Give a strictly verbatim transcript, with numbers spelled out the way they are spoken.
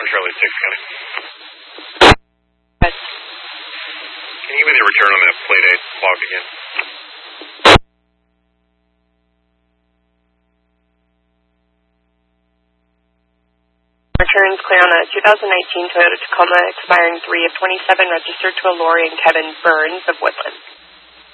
Charlie six, County. Yes. Can you give me the return on that plate eight clock again? Returns clear on a two thousand nineteen Toyota Tacoma expiring three of twenty-seven, registered to a Lori and Kevin Burns of Woodland.